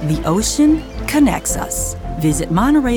The ocean connects us. Visit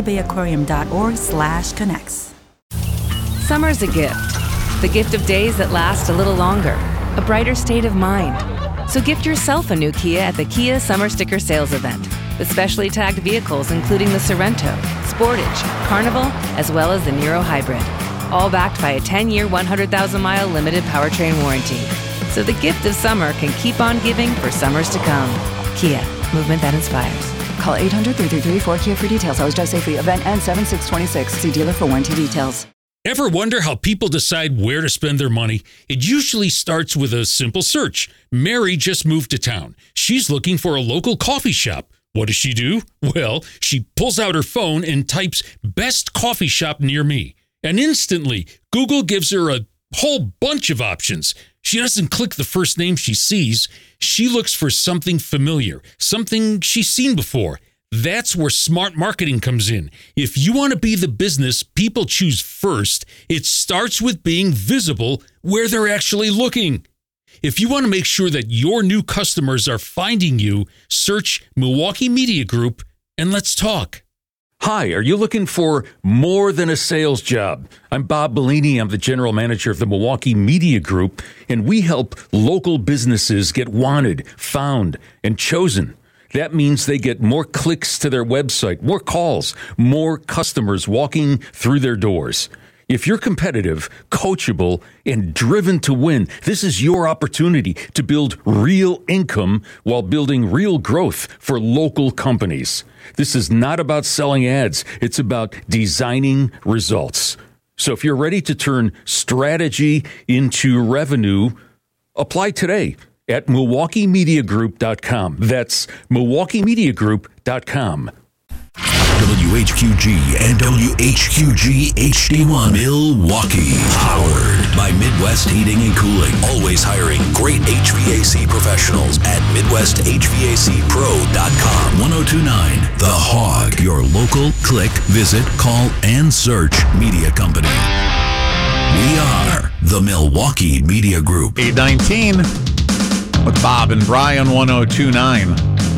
MontereyBayAquarium.org/connects. Summer's a gift. The gift of days that last a little longer. A brighter state of mind. So gift yourself a new Kia at the Kia Summer Sticker Sales Event. With specially tagged vehicles including the Sorrento, Sportage, Carnival, as well as the Niro Hybrid. All backed by a 10-year, 100,000-mile limited powertrain warranty. So the gift of summer can keep on giving for summers to come. Kia, movement that inspires. Call 800-333-4KIA for details. Always drive safely. Event ends 7/6/26. See dealer for warranty details. Ever wonder how people decide where to spend their money? It usually starts with a simple search. Mary just moved to town. She's looking for a local coffee shop. What does she do? Well, she pulls out her phone and types "best coffee shop near me." And instantly, Google gives her a whole bunch of options. She doesn't click the first name she sees. She looks for something familiar, something she's seen before. That's where smart marketing comes in. If you want to be the business people choose first, it starts with being visible where they're actually looking. If you want to make sure that your new customers are finding you, search Milwaukee Media Group and let's talk. Hi, are you looking for more than a sales job? I'm Bob Bellini. I'm the general manager of the Milwaukee Media Group, and we help local businesses get wanted, found, and chosen. That means they get more clicks to their website, more calls, more customers walking through their doors. If you're competitive, coachable, and driven to win, this is your opportunity to build real income while building real growth for local companies. This is not about selling ads. It's about designing results. So if you're ready to turn strategy into revenue, apply today at MilwaukeeMediaGroup.com. That's MilwaukeeMediaGroup.com. WHQG and WHQG HD1 Milwaukee. Powered by Midwest Heating and Cooling. Always hiring great HVAC professionals at MidwestHVACPro.com. 1029 The Hog. Your local click, visit, call, and search media company. We are the Milwaukee Media Group. 819 with Bob and Brian 1029.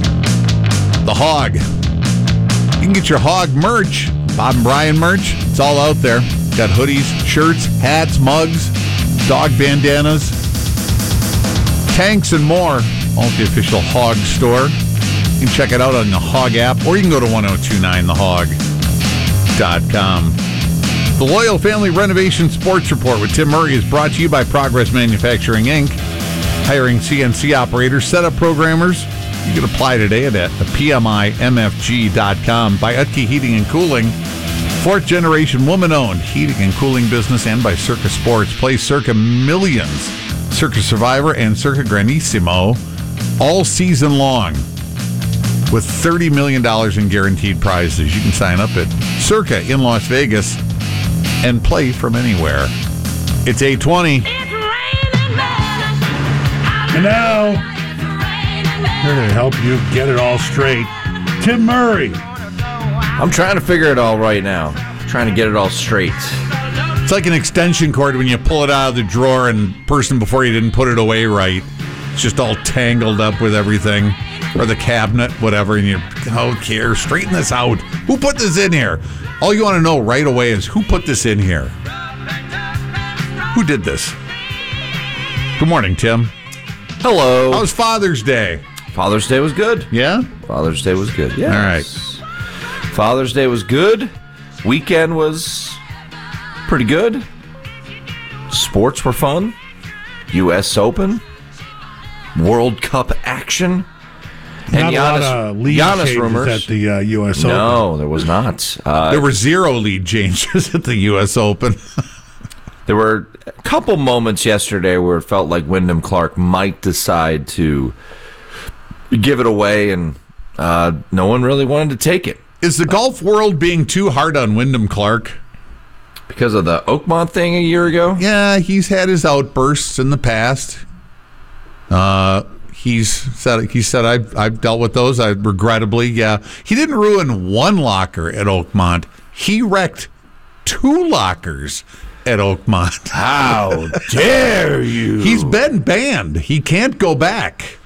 The Hog. You can get your Hog merch, Bob and Brian merch. It's all out there. Got hoodies, shirts, hats, mugs, dog bandanas, tanks, and more. All at the official Hog store. You can check it out on the Hog app, or you can go to 1029thehog.com. The Loyal Family Renovation Sports Report with Tim Murray is brought to you by Progress Manufacturing, Inc. Hiring CNC operators, setup programmers. You can apply today at the PMIMFG.com. By Utke Heating and Cooling, fourth generation woman-owned heating and cooling business, and by Circa Sports. Play Circa Millions, Circa Survivor, and Circa Granissimo all season long with $30 million in guaranteed prizes. You can sign up at Circa in Las Vegas and play from anywhere. It's 8:20. And now, here to help you get it all straight, Tim Murray. I'm trying to figure it all right now. Trying to get it all straight. It's like an extension cord when you pull it out of the drawer and person before you didn't put it away right. It's just all tangled up with everything. Or the cabinet, whatever, and you don't care. Straighten this out. Who put this in here? All you want to know right away is who put this in here? Who did this? Good morning, Tim. Hello. How was Father's Day? Father's Day was good. Yeah? Father's Day was good. Yeah. All right. Father's Day was good. Weekend was pretty good. Sports were fun. U.S. Open. World Cup action. And not a lot of lead Giannis changes rumors at the U.S. Open. No, there was not. There were 0 lead changes at the U.S. Open. There were a couple moments yesterday where it felt like Wyndham Clark might decide to give it away, and no one really wanted to take it. Is the golf world being too hard on Wyndham Clark? Because of the Oakmont thing a year ago? Yeah, he's had his outbursts in the past. He said I've dealt with those. Regrettably, yeah. He didn't ruin one locker at Oakmont. He wrecked 2 lockers at Oakmont. How dare you? He's been banned. He can't go back.